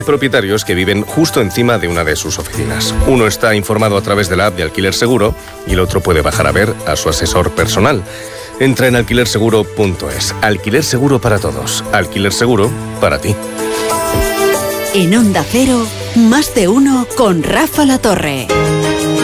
Propietarios que viven justo encima de una de sus oficinas. Uno está informado a través de la app de Alquiler Seguro y el otro puede bajar a ver a su asesor personal. Entra en alquilerseguro.es. Alquiler Seguro para todos. Alquiler Seguro para ti. En Onda Cero, Más de Uno con Rafa La Torre.